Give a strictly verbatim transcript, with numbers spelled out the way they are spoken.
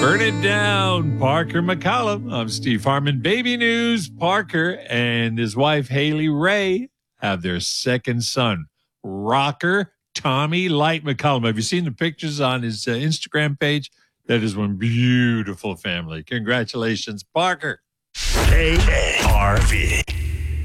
Burn it down, Parker McCollum. I'm Steve Harmon. Baby news, Parker and his wife, Haley Ray, have their second son, rocker Tommy Light McCollum. Have you seen the pictures on his uh, Instagram page? That is one beautiful family. Congratulations, Parker. A A R V.